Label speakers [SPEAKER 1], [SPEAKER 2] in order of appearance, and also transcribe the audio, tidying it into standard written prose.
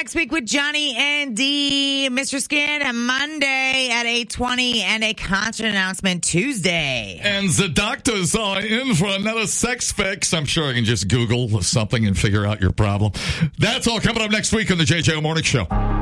[SPEAKER 1] next week with Johnny and Dee. Mr. Skin on Monday at 8:20 and a concert announcement Tuesday.
[SPEAKER 2] And the doctor's in for another sex fix. I'm sure I can just Google something and figure out your problem. That's all coming up next week on the JJ Morning Show.